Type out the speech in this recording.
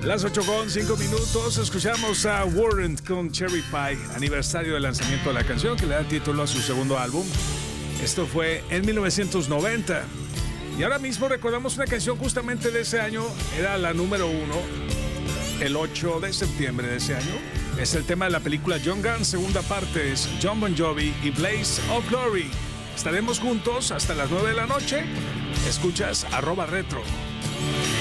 Las 8:05, escuchamos a Warrant con Cherry Pie, aniversario del lanzamiento de la canción que le da título a su segundo álbum. Esto fue en 1990. Y ahora mismo recordamos una canción justamente de ese año, era la número 1, el 8 de septiembre de ese año. Es el tema de la película Young Guns, segunda parte, es Jon Bon Jovi y Blaze of Glory. Estaremos juntos hasta las 9 de la noche. Escuchas @retro.